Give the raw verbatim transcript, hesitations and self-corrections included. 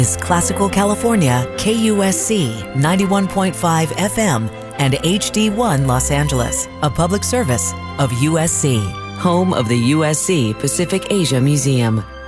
is Classical California, K U S C ninety-one point five F M and H D one Los Angeles, a public service of U S C, home of the U S C Pacific Asia Museum.